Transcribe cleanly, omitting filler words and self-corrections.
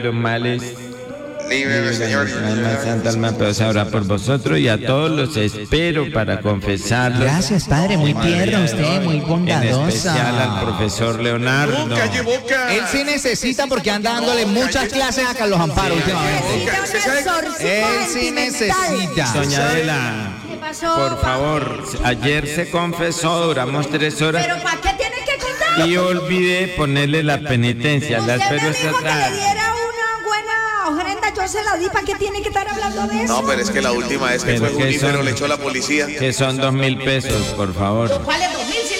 males. Líbreme, Señor. Alma santa, alma preciosa, ora por vosotros y a todos los espero para confesarlos. Gracias, padre, muy tierno usted, muy bondadosa. En especial al profesor Leonardo. ¡Calle boca! Él sí necesita porque anda dándole muchas clases a Carlos Amparo últimamente. Él sí necesita. Doña Adela, ¿Qué pasó, por papá? favor, ayer se confesó, duramos 3 horas ¿Pero para qué tiene que contar? y olvidé ponerle la penitencia. La Usted espero me esta dijo que le tarde. diera una buena ofrenda, yo se la di. ¿Para qué tiene que estar hablando de eso? No, pero es que la última vez que Pero fue que Junípero son- le echó la policía. Que son 2.000 pesos, por favor. ¿Cuál es